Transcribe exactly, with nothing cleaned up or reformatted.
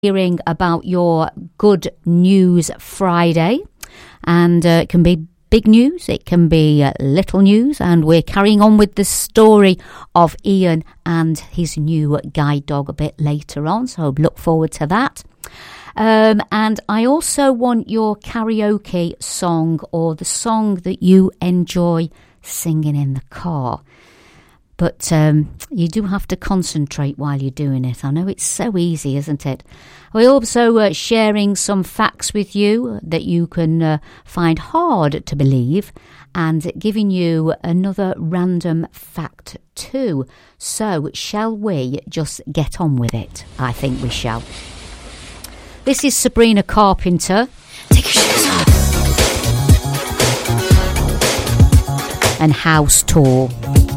hearing about your Good News Friday, and uh, it can be big news, it can be uh, little news, and we're carrying on with the story of Ian and his new guide dog a bit later on, so look forward to that. Um, and I also want your karaoke song, or the song that you enjoy singing in the car. But um, you do have to concentrate while you're doing it. I know it's so easy, isn't it? We're also uh, sharing some facts with you that you can uh, find hard to believe, and giving you another random fact too. So shall we just get on with it? I think we shall. This is Sabrina Carpenter. Take your shoes off. And House Tour.